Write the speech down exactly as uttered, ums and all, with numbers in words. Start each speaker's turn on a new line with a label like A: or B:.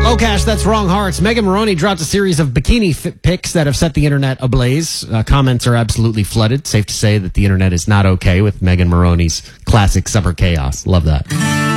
A: Oh, Cash, that's Wrong Hearts. Megan Maroney dropped a series of bikini f- pics that have set the internet ablaze. Uh, comments are absolutely flooded. Safe to say that the internet is not okay with Megan Maroney's classic summer chaos. Love that.